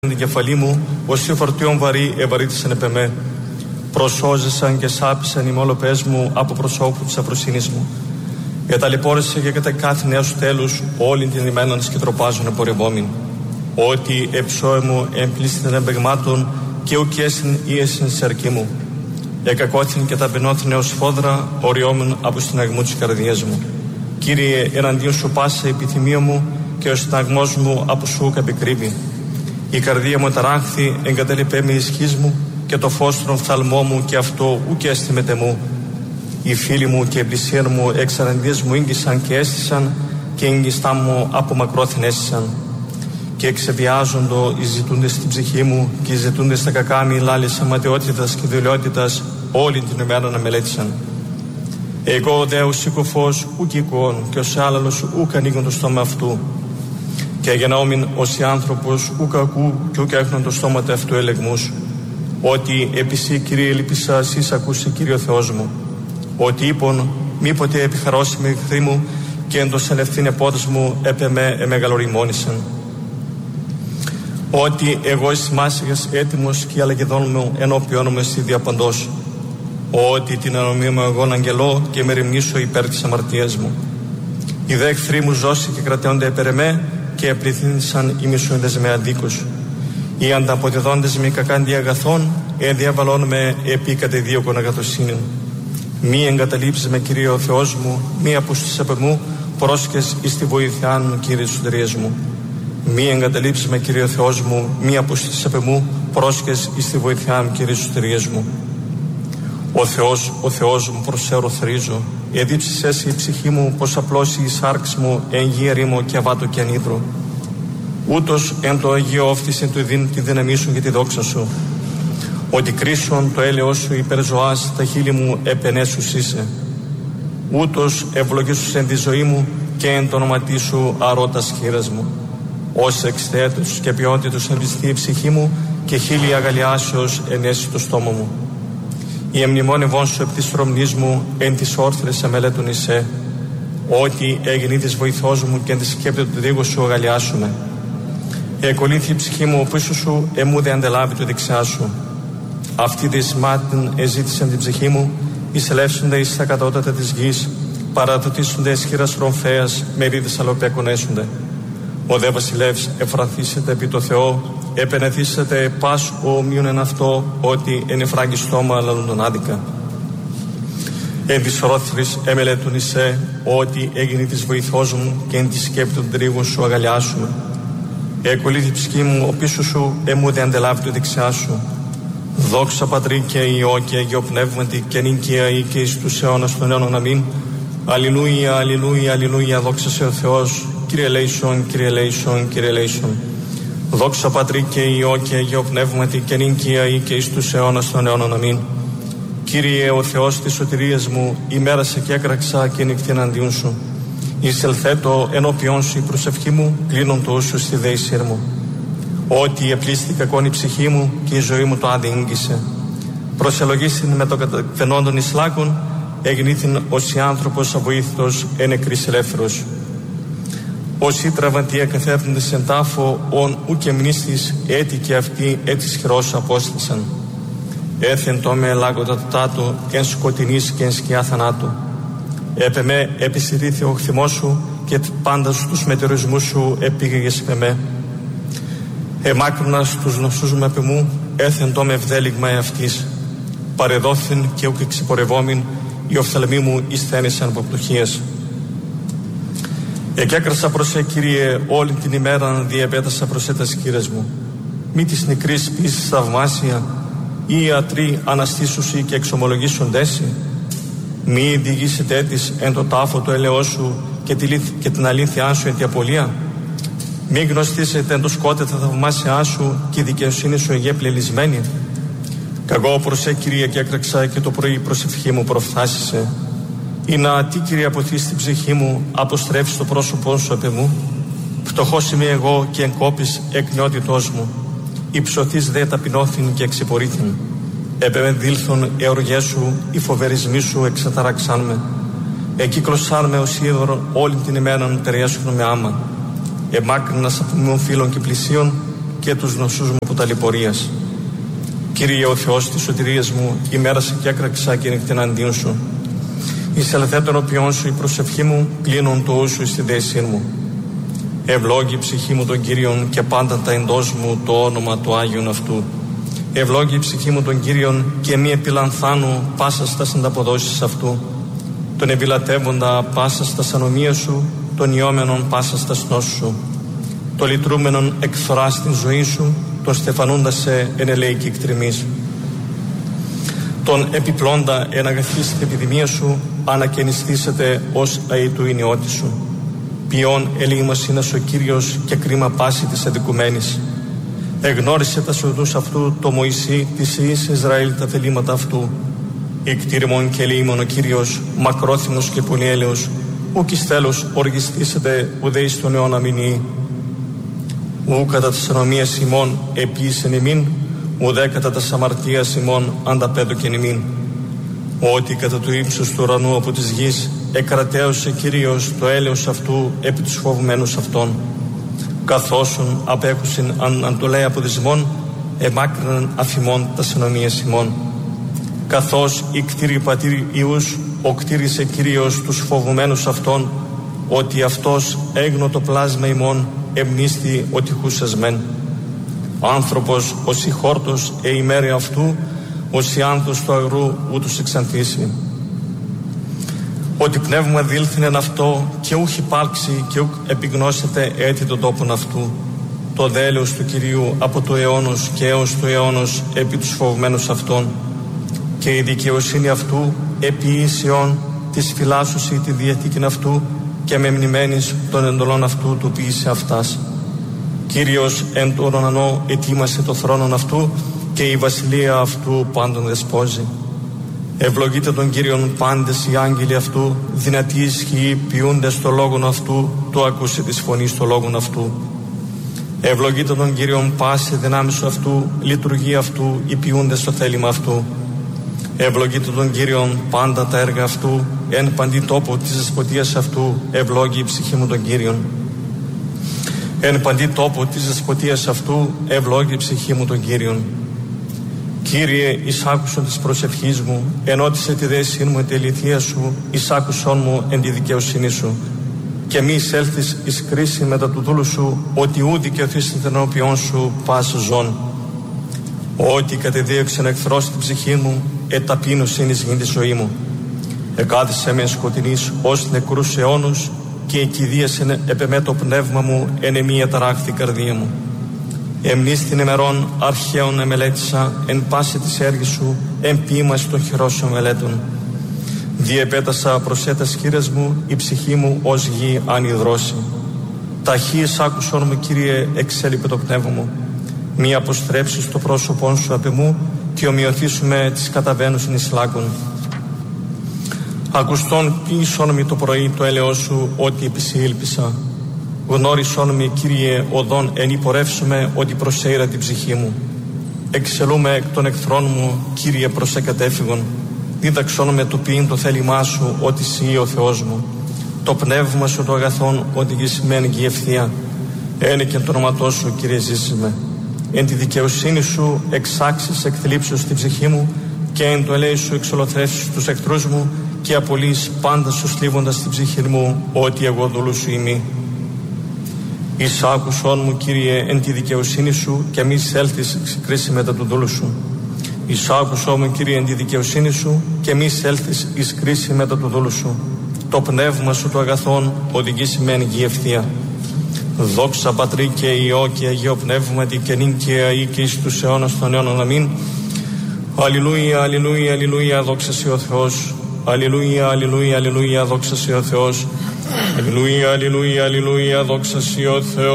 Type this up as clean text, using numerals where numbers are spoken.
την κεφαλή μου, όσοι φορτίον βαρύ ευαρύτησαν επ' εμέ. Προσώζεσαν και σάπησαν οι μόλοπες μου από προσώπου της αφροσύνης μου. Εταλαιπώρησε και κατά κάθε νέο τέλους όλη την ημέρα και τροπάζουν απορρευόμην. Ότι εψώε μου εμπλήστην εμπεγμάτων και ουκέσιν ίεσιν στη αρκή μου. Εκακόθην και ταπεινώθην έως φόδρα, οριόμουν από συναγμού της καρδιάς μου. Κύριε, εναντίον σου πάσα η επιθυμία μου και ο συναγμός μου από σου καπικρύβει. Η καρδία μου ταράχθη, εγκατέλειπε με ισχύς μου και το φως των φθαλμό μου και αυτό ουκ έστιμεται μου. Οι φίλοι μου και οι πλησίαν μου εξ αραντίας μου ίγγισαν και έστησαν και ίγγιστά μου από μακρόθεν έστησαν. Και εξεβιάζοντο οι ζητούντες στην ψυχή μου και οι ζητούντες στα κακά μη λάλης αματαιότητας και δουλειότητας όλη την ημέρα να μελέτησαν. Εγώ δε ο σήκοφος ουκ οικουών και ως άλλαλος ουκ ανοίγουν το στόμα αυτού. Και γενναόμην ως οι άνθρωπος ουκ ακού και ουκ έχουν το στόμα αυτού ελεγμούς. Ότι επί σύ, Κύριε, ελπίσα εσείς ακούσει, Κύριε ο Θεός μου. Ότι είπον μήποτε επιχαρώσει με εχθροί μου και εν το σελευθύν επόδος μου έπε με εμεγαλοριμόνησαν. Ότι εγώ εις μάσηγας έτοιμος και η αλλαγεδόν μου ενώπιόν μου εσύ διαπαντός. Ότι την ανομία μου εγώ αγγελώ και με ρημνήσω υπέρ της αμαρτίας μου. Οι δε εχθροί μου ζώσει και κρατέονται επ' εμέ και επληθύνησαν οι μισούντες με αδίκους. Οι ανταποδιδόντες με κακάντι αγαθών ενδιαβαλών με επί κατεδίωκον αγαθοσύνην. Μη εγκαταλείψεις με, Κύριε ο Θεός μου, μη απουστείς απ' εμού, πρόσκες εις τη βοήθειά μου, Κύριε της σωτηρίας μου. Μη εγκαταλείψεις με, Κύριε ο Θεός μου, μη απουστείς απ' εμού, πρόσκες εις τη βοήθειά μου, Κύριε της σωτηρίας μου. Ο Θεός μου προσέρω θρίζω, εδίψεις η ψυχή μου, πως απλώσει η σάρξ μου, εν γη ερήμο και αβάτο και ανίδρο. Ούτως εν το Αγίο όφθησεν του δίνουν τη δύναμή σου και τη δόξα σου. Ότι κρίσον το έλεος σου υπέρ ζωάς, τα χείλη μου επενέσους είσαι. Ούτως ευλογήσους εν τη ζωή μου και εν το όνοματί σου αρώντας χείρας μου. Ως εξθέτους και ποιότητος εμπιστεί η ψυχή μου και χείλη αγαλιάσεως ενέσει το στόμα μου. Η εμνημόνευόν σου επ' της ρομνής μου εν της όρθρες εμελέτων εισέ. Ότι έγινε της βοηθός μου και εν τη σκέπτη του δίγου σου αγαλιάσουμε. Εκολύθη η ψυχή μου πίσω σου, εμού δε αντελάβει το δεξιά σου. Αυτή τη σμάτιν εζήτησαν την ψυχή μου, εισελεύσονται εις τα κατώτατα της γης, παραδοτήσονται εσχύρας ρομφέας, με ρίδες αλοπέκων έσονται. Ο δε βασιλεύς εφραθήσετε επί το Θεό, επενεθήσετε πας ομοίων εν αυτό, ότι εν εφράγει στόμα λαλούν τον άδικα. Εν της ρόθρης εμελέτουν εισέ, ότι έγινε της βοηθός μου και εν τη σκέπτη των τρίγων σου αγαλιάσουμε. Εκολύθη η ψυχή μου, ο πίσω σου, εμού δε αντελάβει το δεξιά σου. Δόξα Πατρί και Υιό και Αγίο Πνεύματι και νικαία ή και εις τους αιώνας των αιώνων αμήν. Αλληλούια, αλληλούια, αλληλούια, δόξα σε ο Θεός. Κύριε ελέησον, Κύριε ελέησον, Κύριε ελέησον. Δόξα Πατρί και Υιό και Αγίο Πνεύματι και νικαία ή και εις τους αιώνας των αιώνων αμήν. Κύριε ο Θεός της σωτηρίας μου, ημέρασε και έκραξα και νυχτή εναντίον σου. Εισελθέτω ενώπιον σου η προσευχή μου, κλείνον το ούσου στη δέησήρ μου. Ότι επλήστη κακόν η ψυχή μου και η ζωή μου το άδει ίγγισε. Προσελογήσιν με το κατακθενόντων εις λάκων, εγνήθην ως η άνθρωπος αβοήθητος εν εκρής ελεύθερος. Όσοι τραβαντοί εκαθέπνοντες εν τάφο, ον ουκ εμνίστης, έτη και αυτοί έτης χειρός απόστασαν. Έθεν το με λάγοντα το τάτο, εν σκοτεινής και εν σκιά θανάτου. Έπε με επισυρίθη ο χθιμός σου και πάντα στους μετεωρισμούς σου επήγαγες επ' εμέ. Εμάκρυνας τους νοσούς μου επ' εμού, έθεν το με ευδέλιγμα εαυτής. Παρεδόθην και ουκ εξυπορευόμην, οι οφθαλμοί μου εισθένησαν από πτωχίες. Εκέκρασα προς Κύριε, όλη την ημέρα διεπέτασα προς τας χείρες μου. Μη της νεκρής πίσης θαυμάσια, οι ιατροί αναστήσουσι και εξομολογήσοντέσι. Μη διηγήσετε της εν το τάφο το ελαιός σου και την αλήθειά σου εν τη απολία. Μη γνωστήσετε εν το σκότε τα θαυμάσια σου και η δικαιοσύνη σου εγέ πλελισμένη. Καγώ προς Κύριε και έκραξα και το πρωί προσευχή μου προφθάσισε. Ή να τι, Κύριε, αποθείς την ψυχή μου, αποστρέψεις το πρόσωπό σου επ' εμού. Φτωχός είμαι εγώ και εγκόπης εκ νεότητός μου. Υψωθείς δε ταπεινώθην και εξυπορήθην. Επεμενδύλθον οι οργές σου, οι φοβερισμοί σου εξαταραξάν με. Εκύκλωσάν με ως είδωρο όλη την ημέρα τεριάσουν με άμα. Εμάκρυνας από μειον φίλων και πλησίων, και τους νοσούς μου από ταλαιπωρίας. Κύριε ο Θεός της σωτηρίας μου, ημέρασε και έκραξα και νύχτην αντίον σου. Εισελθέ των οποίων σου η προσευχή μου, πλήνων το ούσου εις τη δέσιν μου. Ευλόγη η ψυχή μου τον Κύριον και πάντα τα εντός μου το όνομα του Άγιον αυτού. Ευλόγη η ψυχή μου τον Κύριον και μη επιλανθάνω πάσα στα συνταποδόσεις αυτού. Τον επιλατεύοντα πάσα στα ανομία σου, τον ιόμενον πάσα στα νόσου σου. Το λυτρούμενον εκφρά στην ζωή σου, τον στεφανούντα σε εν ελεϊκή κτριμής. Τον επιπλώντα εν αγαθής την επιδημία σου, ανακαινιστήσετε ως αητού ηνιώτη σου. Ποιόν ελεήμας είναι ο Κύριος και κρίμα πάση της αδικουμένης. Εγνώρισε τα σοδούς αυτού το Μωυσή της Ιης Ισραήλ τα θελήματα αυτού. Ικτήριμον και ελεήμον ο Κύριος, μακρόθυμος και πολυέλεος, ουκ εις τέλος οργιστήσετε ουδέ εις τον αιώνα μηνύει. Ου κατά της ανομίας ημών επίησεν ημίν, ουδέ κατά της αμαρτίας ημών ανταπέδωκεν ημίν. Ότι κατά του ύψους του ουρανού από της γης εκρατέωσε Κύριος το έλεος αυτού επί τους φοβουμένους αυτών. Καθόσον απέχουσιν αντολέ από δυσμών, εμάκρυναν αφημών τα συνομίες ημών. Καθώς η κτήρη πατήρ Ιούς, ο κτήρισε Κύριος τους φοβουμένους αυτών, ότι αυτός έγνω το πλάσμα ημών, εμνίστη ότι χούσας μεν. Άνθρωπος ως η χόρτος ημέρη αυτού, ως η άνθος του αγρού ούτως εξανθήσει. Ότι πνεύμα δήλθυνεν αυτό και ούχ υπάρξει και ούχ επιγνώσετε έτη των τόπων αυτού. Το δέλεος του Κυρίου από το αιώνος και έως το αιώνος επί τους φοβμένους αυτών. Και η δικαιοσύνη αυτού επί ίσιον της φυλάσσουσι τη διαθήκην αυτού και με μνημένης των εντολών αυτού του ποιήσε αυτάς. Κύριος εν τον ουρανό ετοίμασε το θρόνον αυτού και η βασιλεία αυτού πάντων δεσπόζει. Ευλογείτε τον Κύριον πάντες οι άγγελοι αυτού, δυνατοί ισχυοί ποιούντες το λόγον αυτού, το ακούσε της φωνής το λόγον αυτού. Ευλογείτε τον Κύριον πάση δυνάμεις αυτού, λειτουργία αυτού, οι ποιούντες το θέλημα αυτού. Ευλογείτε τον Κύριον πάντα τα έργα αυτού, εν παντή τόπο της δεσποτείας αυτού, ευλόγη η ψυχή μου τον Κύριον. Εν παντή τόπο της δεσποτείας αυτού, ευλόγη η ψυχή μου τον Κύριον. Κύριε, εισάκουσον της προσευχής μου, ενώτισε τη δέσιν μου εν τη αληθεία σου, εισάκουσον μου εν τη δικαιοσύνη σου. Και μη εισέλθεις εις κρίση μετά του δούλου σου, ότι ού δικαιωθείς την ενώπιον σου πας ζών. Ότι κατεδίωξεν εχθρός την ψυχή μου, εταπείνωσιν εις γην τη ζωή μου. Εκάθισε με σκοτεινής ως νεκρούς αιώνους, και εκηδίασεν επεμέ το πνεύμα μου, εν εμή αταράχθη καρδία μου. Εμνείς την ημερών αρχαίων εμελέτησα, εν πάση της έργης σου, εν ποίημας των χειρώσεων μελέτων. Διεπέτασα προσέτας χείρες μου, η ψυχή μου ως γη ανυδρώσει. Ταχύες άκουσον μου, Κύριε, εξέλιπε το πνεύμα μου. Μη αποστρέψεις το πρόσωπόν σου απ' εμού και ομοιωθήσουμε τις καταβαίνουσιν εις λάκων. Ακουστών ποιήσον μη το πρωί το έλεος σου, ότι επισύλπισα. Γνώρισον με, Κύριε, οδόν εν υπορεύσουμε, ότι προσέειρα την ψυχή μου. Εξελούμε εκ των εχθρών μου, Κύριε, προς εκατέφυγον. Δίδαξον με το ποιήν το θέλημά σου, ότι εσύ ο Θεός μου. Το πνεύμα σου το αγαθόν, ότι γησμένη και η ευθεία. Ένε και το όνοματό σου, Κύριε, ζήσεις με. Εν τη δικαιοσύνη σου εξάξεις εκθλίψους στην ψυχή μου, και εν το ελέη σου εξολοθρεύσεις τους εχθρούς μου, και απολύεις πάντα σου σλίβοντας την ψυχή μου, ότι εγώ δούλου σου είμαι. Εισάκουσον μου, Κύριε, εν τη δικαιοσύνη σου, και μη σέλθεις εις κρίση μετά του δούλου σου. Εισάκουσον μου, Κύριε, εν τη δικαιοσύνη σου, και μη σέλθεις εις κρίση μετά του δούλου σου. Το πνεύμα σου το αγαθόν οδηγήσει μεν γη ευθεία. Δόξα Πατρί και Υιό και Αγίο Πνεύματι, και νυν και αεί και εις τους αιώνας των αιώνων. Αμήν. Αλληλούια, αλληλούια, αλληλούια, δόξα σοι ο Θεός. Αλληλούια, αλληλούια, αλληλούια, δόξα σοι ο Θεός. Αλληλούια, αλληλούια, αλληλούια, δόξα σοι ο Θεός.